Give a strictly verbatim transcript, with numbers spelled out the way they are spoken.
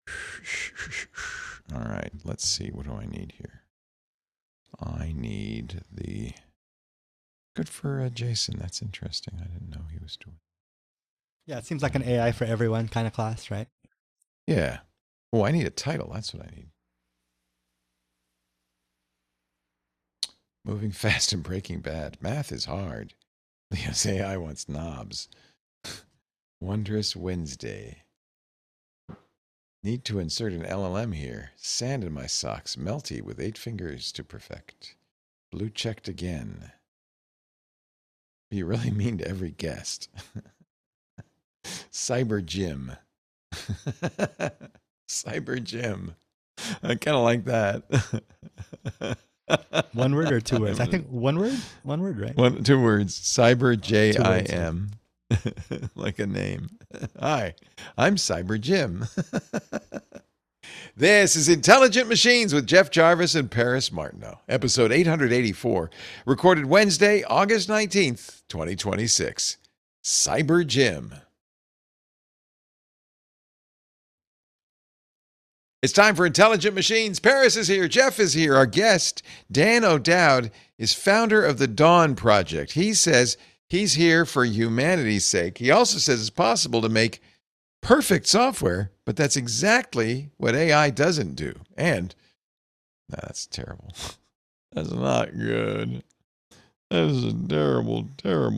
All right, let's see. What do I need here? I need the... Good for uh, Jason. That's interesting. I didn't know he was doing... Yeah, it seems like an A I for everyone kind of class, right? Yeah. Oh, I need a title. That's what I need. Moving fast and breaking bad. Math is hard. Yes, A I wants knobs. Wondrous Wednesday. Need to insert an L L M here. Sand in my socks. Melty with eight fingers to perfect. Blue checked again. You really mean to every guest. Cyber Jim. Cyber Jim. I kind of like that. One word or two words? I think one word? One word, right? One, two words. Cyber J I M. Like a name. Hi, I'm Cyber Jim. This is Intelligent Machines with Jeff Jarvis and Paris Martineau, episode eight eighty-four, recorded Wednesday, August nineteenth, twenty twenty-six. Cyber Jim. It's time for Intelligent Machines. Paris is here. Jeff is here. Our guest, Dan O'Dowd, is founder of the Dawn Project. He says he's here for humanity's sake. He also says it's possible to make perfect software, but that's exactly what A I doesn't do. And, no, that's terrible. That's not good. That is a terrible, terrible